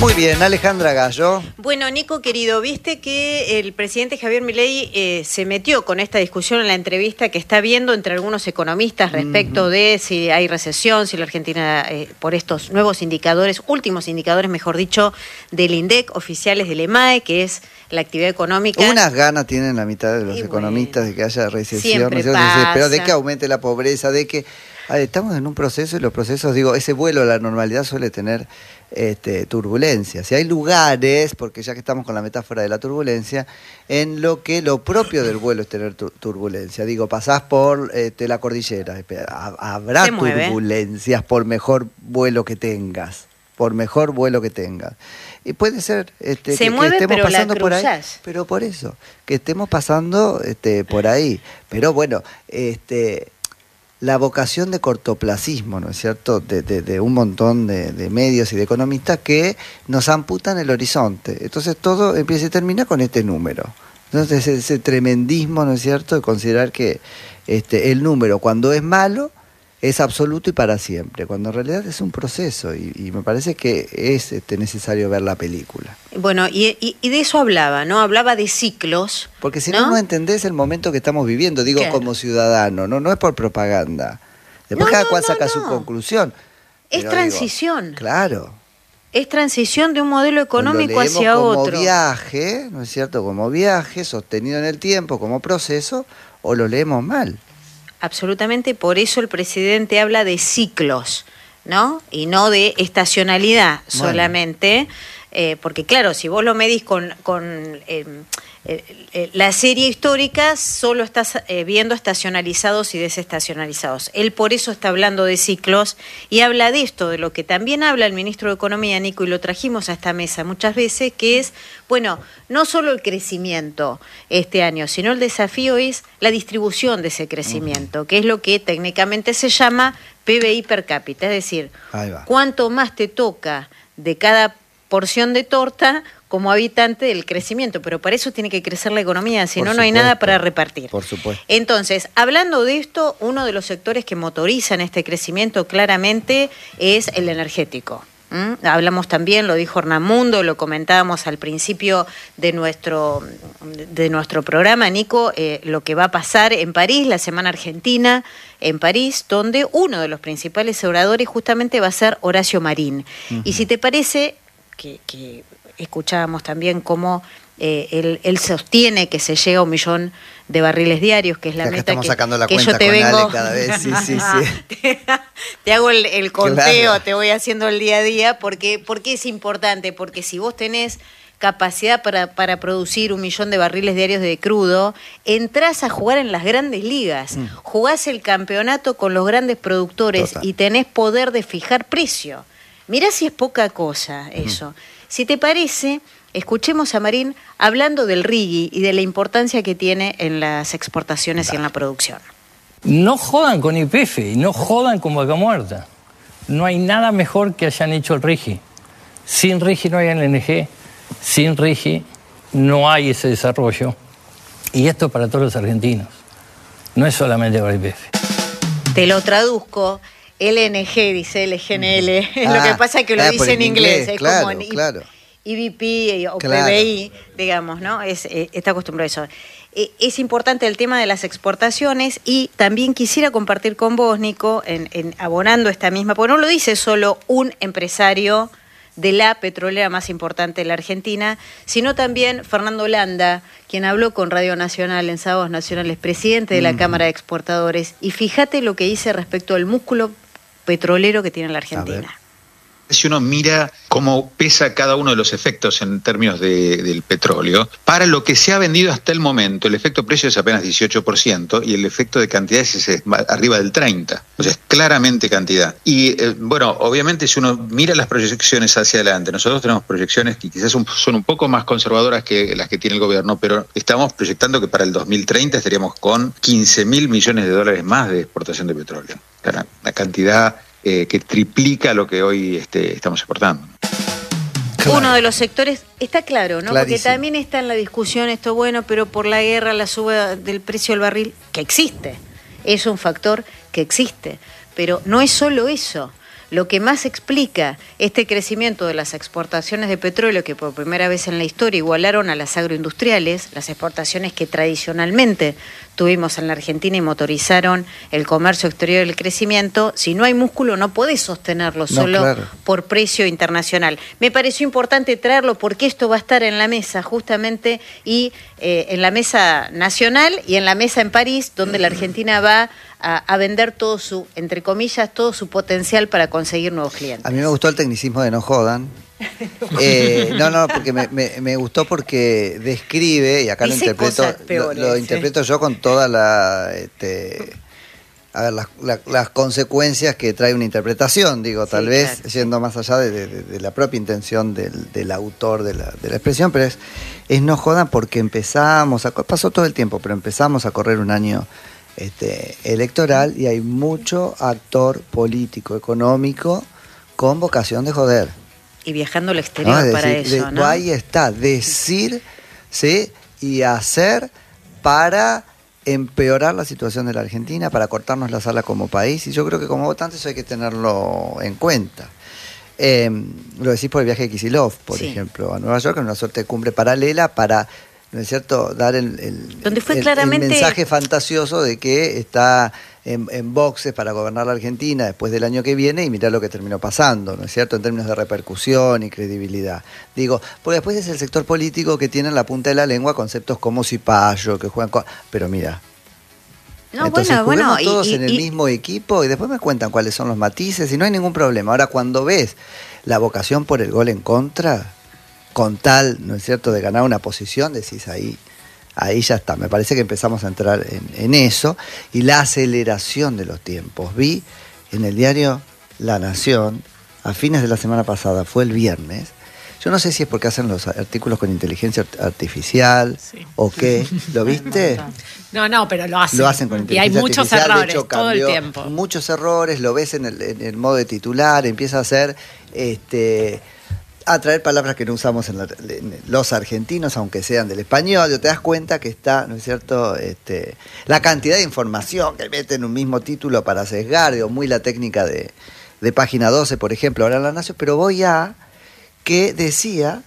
Muy bien, Alejandra Gallo. Bueno, Nico, querido, viste que el presidente Javier Milei se metió con esta discusión en la entrevista que está viendo entre algunos economistas respecto de si hay recesión, si la Argentina, por estos nuevos indicadores, últimos indicadores, mejor dicho, del INDEC, oficiales del EMAE, que es la actividad económica. Unas ganas tienen la mitad de los economistas de que haya recesión, siempre ¿no? pasa. Pero de que aumente la pobreza, de que... estamos en un proceso y los procesos, digo, ese vuelo a la normalidad suele tener turbulencias. Y hay lugares, porque ya que estamos con la metáfora de la turbulencia, en lo que lo propio del vuelo es tener turbulencia. Digo, pasás por la cordillera, habrá turbulencias por mejor vuelo que tengas. Por mejor vuelo que tengas. Y puede ser que mueve, estemos pero pasando la por ahí. cruzás. Pero por eso, que estemos pasando por ahí. Pero bueno, la vocación de cortoplacismo, ¿no es cierto?, de un montón de medios y de economistas que nos amputan el horizonte. Entonces todo empieza y termina con este número. Entonces ese tremendismo, ¿no es cierto?, de considerar que el número, cuando es malo, es absoluto y para siempre, cuando en realidad es un proceso y me parece que es necesario ver la película. Bueno, y de eso hablaba, ¿no? Hablaba de ciclos. Porque si no entendés el momento que estamos viviendo, digo, claro, como ciudadano, no es por propaganda. Después cada cual saca su conclusión. Es transición. Digo, claro. Es transición de un modelo económico hacia como otro. Viaje, ¿no es cierto? Como viaje sostenido en el tiempo, como proceso, o lo leemos mal. Absolutamente, por eso el presidente habla de ciclos, ¿no? Y no de estacionalidad solamente, porque claro, si vos lo medís con la serie histórica, solo estás viendo estacionalizados y desestacionalizados. Él por eso está hablando de ciclos y habla de esto, de lo que también habla el ministro de Economía, Nico, y lo trajimos a esta mesa muchas veces, que es, bueno, no solo el crecimiento este año, sino el desafío es la distribución de ese crecimiento, que es lo que técnicamente se llama PBI per cápita, es decir, cuánto más te toca de cada porción de torta como habitante del crecimiento, pero para eso tiene que crecer la economía, si no, no hay nada para repartir. Por supuesto. Entonces, hablando de esto, uno de los sectores que motorizan este crecimiento claramente es el energético. Hablamos también, lo dijo Hernán Mundo, lo comentábamos al principio de nuestro programa, Nico, lo que va a pasar en París, la Semana Argentina en París, donde uno de los principales oradores justamente va a ser Horacio Marín. Y si te parece, que escuchábamos también cómo él sostiene que se llega a 1 millón de barriles diarios, que es la meta que yo te vengo cada vez. Sí. te hago el conteo, claro. Te voy haciendo el día a día, porque es importante, porque si vos tenés capacidad para producir 1 millón de barriles diarios de crudo, entrás a jugar en las grandes ligas, jugás el campeonato con los grandes productores. Total. Y tenés poder de fijar precio. Mirá si es poca cosa eso. Si te parece, escuchemos a Marín hablando del RIGI y de la importancia que tiene en las exportaciones y en la producción. No jodan con YPF y no jodan con Vaca Muerta. No hay nada mejor que hayan hecho el RIGI. Sin RIGI no hay LNG, sin RIGI no hay ese desarrollo. Y esto para todos los argentinos, no es solamente para YPF. Te lo traduzco. LNG, dice LGNL, lo que pasa es que lo dice en inglés, es claro, como claro. EBP o PBI, digamos, ¿no? Está acostumbrado a eso. Es importante el tema de las exportaciones y también quisiera compartir con vos, Nico, abonando esta misma, porque no lo dice solo un empresario de la petrolera más importante de la Argentina, sino también Fernando Landa, quien habló con Radio Nacional en Sábados Nacionales, presidente de la Cámara de Exportadores, y fíjate lo que dice respecto al músculo petrolero que tiene la Argentina. Si uno mira cómo pesa cada uno de los efectos en términos del petróleo, para lo que se ha vendido hasta el momento, el efecto precio es apenas 18% y el efecto de cantidades es arriba del 30%. O sea, es claramente cantidad. Y bueno, obviamente si uno mira las proyecciones hacia adelante, nosotros tenemos proyecciones que quizás son un poco más conservadoras que las que tiene el gobierno, pero estamos proyectando que para el 2030 estaríamos con 15.000 millones de dólares más de exportación de petróleo. La cantidad que triplica lo que hoy estamos exportando. Claro. Uno de los sectores, está claro, ¿no? Clarísimo. Porque también está en la discusión esto, bueno, pero por la guerra, la suba del precio del barril, que existe, es un factor que existe, pero no es solo eso. lo que más explica este crecimiento de las exportaciones de petróleo, que por primera vez en la historia igualaron a las agroindustriales, las exportaciones que tradicionalmente tuvimos en la Argentina y motorizaron el comercio exterior y el crecimiento, si no hay músculo no podés sostenerlo solo por precio internacional. Me pareció importante traerlo porque esto va a estar en la mesa justamente y en la mesa nacional y en la mesa en París, donde la Argentina va a vender todo su, entre comillas, todo su potencial para conseguir nuevos clientes. A mí me gustó el tecnicismo de no jodan. Porque me gustó porque describe, y acá Dice lo interpreto yo con toda las consecuencias que trae una interpretación, tal vez yendo más allá de la propia intención del autor de la expresión, pero es no jodan porque pasó todo el tiempo, pero empezamos a correr un año electoral y hay mucho actor político, económico con vocación de joder. Y viajando al exterior para eso, ¿no? Ahí está, decir, ¿sí? Y hacer para empeorar la situación de la Argentina, para cortarnos las alas como país, y yo creo que como votantes eso hay que tenerlo en cuenta. Lo decís por el viaje de Kicillof, por ejemplo, a Nueva York, en una suerte de cumbre paralela para, ¿no es cierto?, dar donde fue claramente el mensaje fantasioso de que está en boxes para gobernar la Argentina después del año que viene y mirar lo que terminó pasando, ¿no es cierto?, en términos de repercusión y credibilidad. Porque después es el sector político que tiene en la punta de la lengua conceptos como Cipayo, que juegan con... Pero mira, entonces juguemos todos en el mismo equipo y después me cuentan cuáles son los matices y no hay ningún problema. Ahora, cuando ves la vocación por el gol en contra, con tal, ¿no es cierto?, de ganar una posición, decís ahí ya está. Me parece que empezamos a entrar en eso y la aceleración de los tiempos. Vi en el diario La Nación, a fines de la semana pasada, fue el viernes, yo no sé si es porque hacen los artículos con inteligencia artificial o qué, ¿lo viste? No, pero lo hacen. Lo hacen con inteligencia artificial. Y hay muchos errores, de hecho, todo el tiempo. Muchos errores, lo ves en el modo de titular, empieza a hacer... a traer palabras que no usamos en los argentinos, aunque sean del español, te das cuenta que está, ¿no es cierto?, la cantidad de información que mete en un mismo título para sesgar, muy la técnica de Página 12, por ejemplo, ahora en La Nación, pero voy a que decía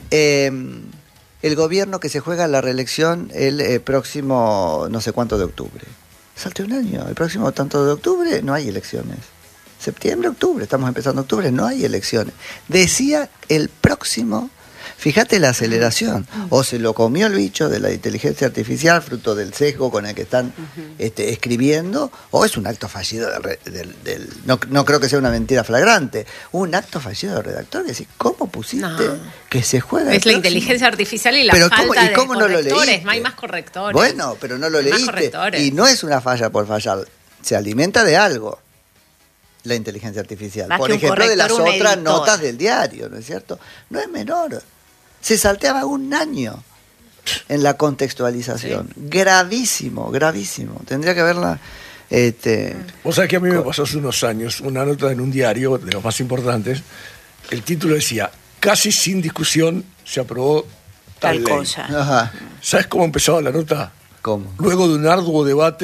el gobierno que se juega la reelección el próximo no sé cuánto de octubre. Salte un año, el próximo tanto de octubre no hay elecciones. Septiembre, octubre, estamos empezando octubre, no hay elecciones. Decía el próximo, fíjate la aceleración, o se lo comió el bicho de la inteligencia artificial, fruto del sesgo con el que están escribiendo, o es un acto fallido no creo que sea una mentira flagrante, un acto fallido del redactor, que decir, ¿cómo pusiste que se juega? Es la inteligencia artificial y la falta de ¿cómo correctores, no lo leíste? No hay más correctores. Bueno, pero no lo leíste, y no es una falla por fallar, se alimenta de algo. La inteligencia artificial, más por ejemplo, de las otras notas del diario, ¿no es cierto? No es menor. Se salteaba un año en la contextualización. Sí. Gravísimo. Tendría que verla. Vos sabés que a mí me pasó hace unos años una nota en un diario de los más importantes. El título decía: casi sin discusión se aprobó tal ley. Cosa. Ajá. ¿Sabés cómo empezaba la nota? ¿Cómo? Luego de un arduo debate.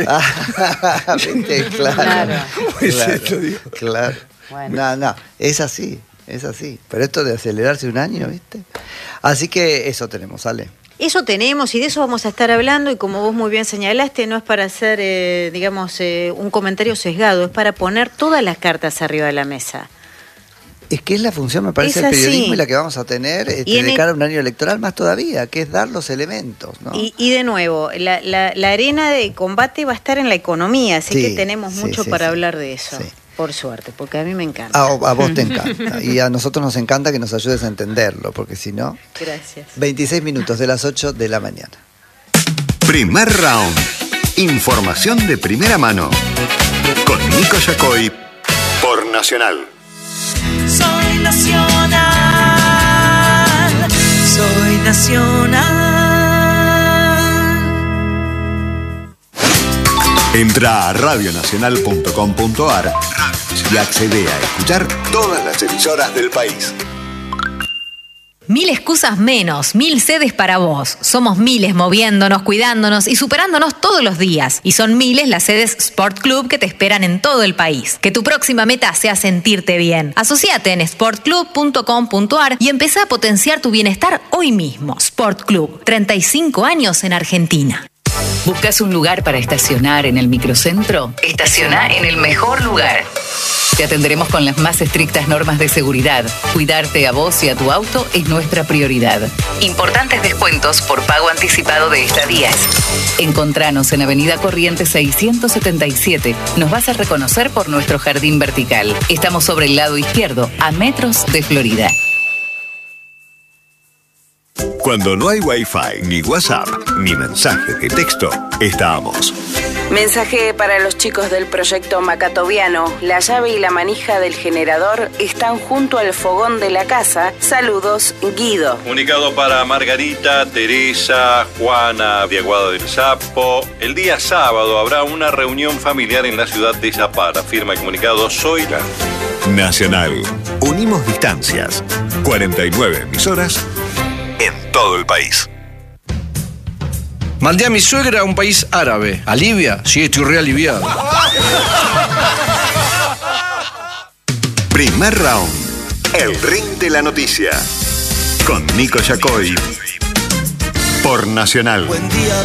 Claro. ¿Cómo es esto, digo? Claro. Bueno. No, es así. Pero esto de acelerarse un año, ¿viste? Así que eso tenemos, Ale. Eso tenemos y de eso vamos a estar hablando, y como vos muy bien señalaste, no es para hacer, un comentario sesgado, es para poner todas las cartas arriba de la mesa. Es que es la función, me parece, del periodismo y la que vamos a tener de cara a un año electoral más todavía, que es dar los elementos, ¿no? Y de nuevo, la arena de combate va a estar en la economía, así que tenemos mucho para hablar de eso, por suerte, porque a mí me encanta. A vos te encanta, y a nosotros nos encanta que nos ayudes a entenderlo, porque si no... Gracias. 26 minutos de las 8 de la mañana. Primer round. Información de primera mano. Con Nico Yacoy, por Nacional. Soy nacional. Entra a radionacional.com.ar y accede a escuchar todas las emisoras del país. 1000 excusas menos, 1000 sedes para vos. Somos miles moviéndonos, cuidándonos y superándonos todos los días. Y son miles las sedes Sport Club que te esperan en todo el país. Que tu próxima meta sea sentirte bien. Asociate en sportclub.com.ar y empezá a potenciar tu bienestar hoy mismo. Sport Club, 35 años en Argentina. ¿Buscas un lugar para estacionar en el microcentro? Estaciona en el mejor lugar. Te atenderemos con las más estrictas normas de seguridad. Cuidarte a vos y a tu auto es nuestra prioridad. Importantes descuentos por pago anticipado de estadías. Encontranos en Avenida Corrientes 677. Nos vas a reconocer por nuestro jardín vertical. Estamos sobre el lado izquierdo, a metros de Florida. Cuando no hay Wi-Fi, ni WhatsApp, ni mensaje de texto, estamos. Mensaje para los chicos del proyecto Macatoviano. La llave y la manija del generador están junto al fogón de la casa. Saludos, Guido. Comunicado para Margarita, Teresa, Juana, Diaguada del Sapo. El día sábado habrá una reunión familiar en la ciudad de Zapara. Firma el comunicado Zoila. Nacional. Unimos distancias. 49 emisoras en todo el país. Mandé a mi suegra a un país árabe. ¿A Libia? Sí, estoy re aliviado. Primer round. El ring de la noticia. Con Nico Yacoy. Por Nacional. Buen día,